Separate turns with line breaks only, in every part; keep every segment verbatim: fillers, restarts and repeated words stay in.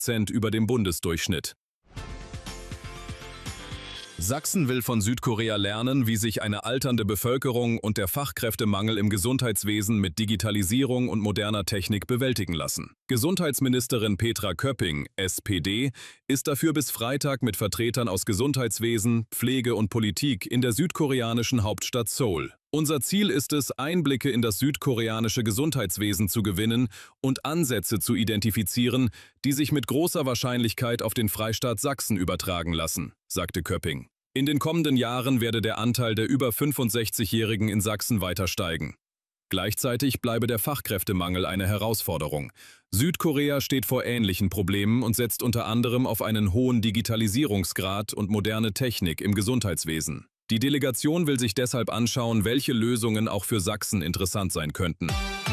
Prozent über dem Bundesdurchschnitt. Sachsen will von Südkorea lernen, wie sich eine alternde Bevölkerung und der Fachkräftemangel im Gesundheitswesen mit Digitalisierung und moderner Technik bewältigen lassen. Gesundheitsministerin Petra Köpping, S P D, ist dafür bis Freitag mit Vertretern aus Gesundheitswesen, Pflege und Politik in der südkoreanischen Hauptstadt Seoul. Unser Ziel ist es, Einblicke in das südkoreanische Gesundheitswesen zu gewinnen und Ansätze zu identifizieren, die sich mit großer Wahrscheinlichkeit auf den Freistaat Sachsen übertragen lassen, sagte Köpping. In den kommenden Jahren werde der Anteil der über fünfundsechzigjährigen in Sachsen weiter steigen. Gleichzeitig bleibe der Fachkräftemangel eine Herausforderung. Südkorea steht vor ähnlichen Problemen und setzt unter anderem auf einen hohen Digitalisierungsgrad und moderne Technik im Gesundheitswesen. Die Delegation will sich deshalb anschauen, welche Lösungen auch für Sachsen interessant sein könnten.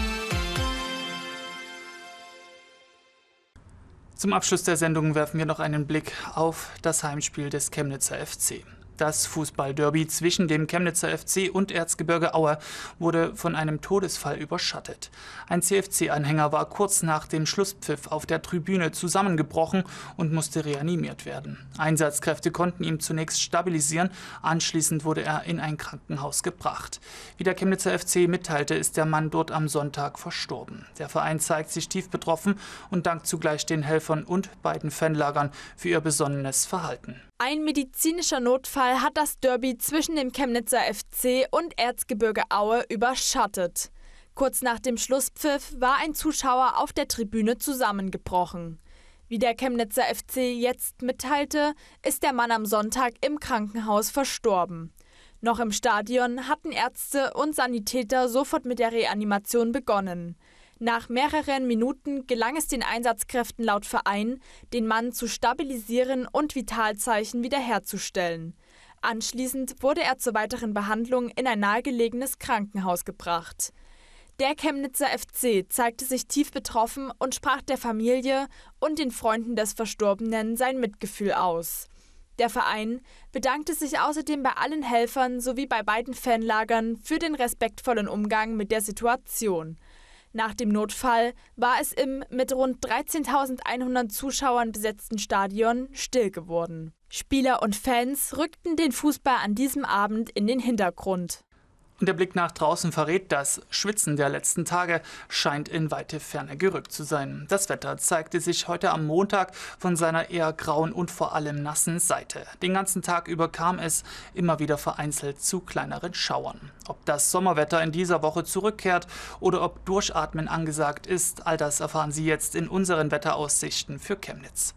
Zum Abschluss der Sendung werfen wir noch einen Blick auf das Heimspiel des Chemnitzer F C. Das Fußballderby zwischen dem Chemnitzer F C und Erzgebirge Aue wurde von einem Todesfall überschattet. Ein C F C-Anhänger war kurz nach dem Schlusspfiff auf der Tribüne zusammengebrochen und musste reanimiert werden. Einsatzkräfte konnten ihn zunächst stabilisieren, anschließend wurde er in ein Krankenhaus gebracht. Wie der Chemnitzer F C mitteilte, ist der Mann dort am Sonntag verstorben. Der Verein zeigt sich tief betroffen und dankt zugleich den Helfern und beiden Fanlagern für ihr besonnenes Verhalten.
Ein medizinischer Notfall hat das Derby zwischen dem Chemnitzer F C und Erzgebirge Aue überschattet. Kurz nach dem Schlusspfiff war ein Zuschauer auf der Tribüne zusammengebrochen. Wie der Chemnitzer F C jetzt mitteilte, ist der Mann am Sonntag im Krankenhaus verstorben. Noch im Stadion hatten Ärzte und Sanitäter sofort mit der Reanimation begonnen. Nach mehreren Minuten gelang es den Einsatzkräften laut Verein, den Mann zu stabilisieren und Vitalzeichen wiederherzustellen. Anschließend wurde er zur weiteren Behandlung in ein nahegelegenes Krankenhaus gebracht. Der Chemnitzer F C zeigte sich tief betroffen und sprach der Familie und den Freunden des Verstorbenen sein Mitgefühl aus. Der Verein bedankte sich außerdem bei allen Helfern sowie bei beiden Fanlagern für den respektvollen Umgang mit der Situation. Nach dem Notfall war es im mit rund dreizehntausendeinhundert Zuschauern besetzten Stadion still geworden. Spieler und Fans rückten den Fußball an diesem Abend in den Hintergrund.
Und der Blick nach draußen verrät, das Schwitzen der letzten Tage scheint in weite Ferne gerückt zu sein. Das Wetter zeigte sich heute am Montag von seiner eher grauen und vor allem nassen Seite. Den ganzen Tag über kam es immer wieder vereinzelt zu kleineren Schauern. Ob das Sommerwetter in dieser Woche zurückkehrt oder ob Durchatmen angesagt ist, all das erfahren Sie jetzt in unseren Wetteraussichten für Chemnitz.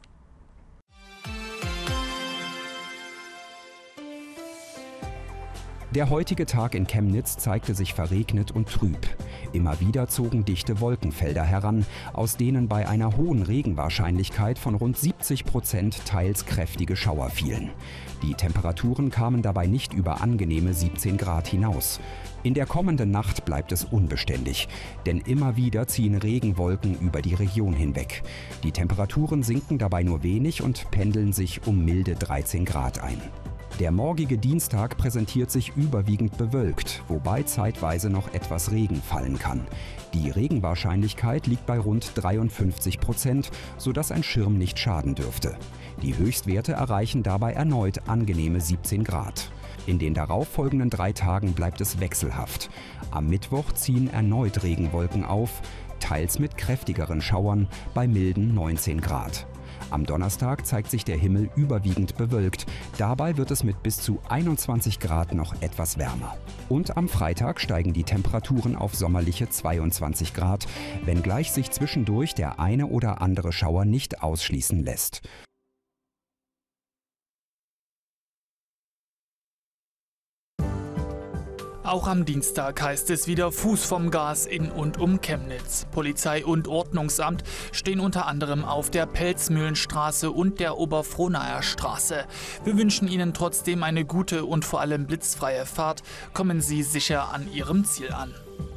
Der heutige Tag in Chemnitz zeigte sich verregnet und trüb. Immer wieder zogen dichte Wolkenfelder heran, aus denen bei einer hohen Regenwahrscheinlichkeit von rund siebzig Prozent teils kräftige Schauer fielen. Die Temperaturen kamen dabei nicht über angenehme siebzehn Grad hinaus. In der kommenden Nacht bleibt es unbeständig, denn immer wieder ziehen Regenwolken über die Region hinweg. Die Temperaturen sinken dabei nur wenig und pendeln sich um milde dreizehn Grad ein. Der morgige Dienstag präsentiert sich überwiegend bewölkt, wobei zeitweise noch etwas Regen fallen kann. Die Regenwahrscheinlichkeit liegt bei rund dreiundfünfzig Prozent, sodass ein Schirm nicht schaden dürfte. Die Höchstwerte erreichen dabei erneut angenehme siebzehn Grad. In den darauffolgenden drei Tagen bleibt es wechselhaft. Am Mittwoch ziehen erneut Regenwolken auf, teils mit kräftigeren Schauern bei milden neunzehn Grad. Am Donnerstag zeigt sich der Himmel überwiegend bewölkt. Dabei wird es mit bis zu einundzwanzig Grad noch etwas wärmer. Und am Freitag steigen die Temperaturen auf sommerliche zweiundzwanzig Grad, wenngleich sich zwischendurch der eine oder andere Schauer nicht ausschließen lässt.
Auch am Dienstag heißt es wieder Fuß vom Gas in und um Chemnitz. Polizei und Ordnungsamt stehen unter anderem auf der Pelzmühlenstraße und der Oberfrohnaer Straße. Wir wünschen Ihnen trotzdem eine gute und vor allem blitzfreie Fahrt. Kommen Sie sicher an Ihrem Ziel an.